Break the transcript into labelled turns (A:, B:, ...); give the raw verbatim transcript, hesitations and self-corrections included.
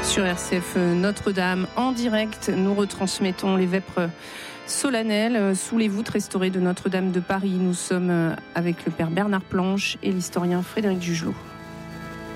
A: Sur R C F Notre-Dame, en direct, nous retransmettons les vêpres solennelles sous les voûtes restaurées de Notre-Dame de Paris. Nous sommes avec le père Bernard Planche et l'historien Frédéric Dugelot.